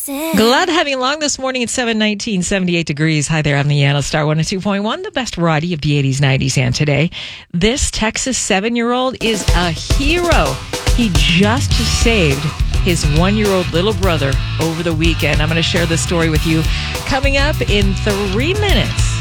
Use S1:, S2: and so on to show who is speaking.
S1: Glad having along this morning at 7:19, 78 degrees. Hi there, I'm Leanna, Star 102.1, the best variety of the 80s, 90s, and today. This Texas 7-year-old is a hero. He just saved his 1-year-old little brother over the weekend. I'm going to share this story with you coming up in 3 minutes.